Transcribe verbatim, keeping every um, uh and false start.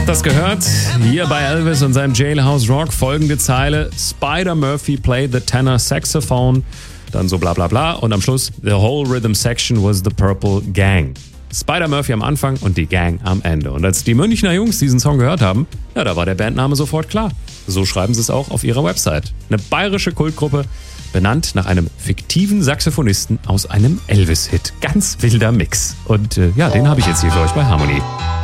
Habt das gehört? Hier bei Elvis und seinem Jailhouse Rock folgende Zeile: Spider Murphy played the tenor saxophone. Dann so bla bla bla und am Schluss: The whole rhythm section was the Purple Gang. Spider Murphy am Anfang und die Gang am Ende. Und als die Münchner Jungs diesen Song gehört haben, ja, da war der Bandname sofort klar. So schreiben sie es auch auf ihrer Website. Eine bayerische Kultgruppe, benannt nach einem fiktiven Saxophonisten aus einem Elvis-Hit. Ganz wilder Mix. Und äh, ja, den habe ich jetzt hier für euch bei Harmony.